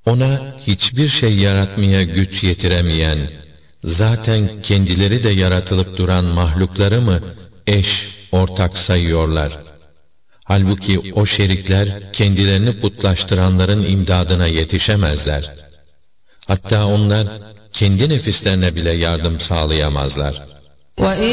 ona hiçbir şey yaratmaya güç yetiremeyen, zaten kendileri de yaratılıp duran mahlukları mı eş, ortak sayıyorlar? Halbuki o şerikler kendilerini putlaştıranların imdadına yetişemezler. Hatta onlar kendi nefislerine bile yardım sağlayamazlar.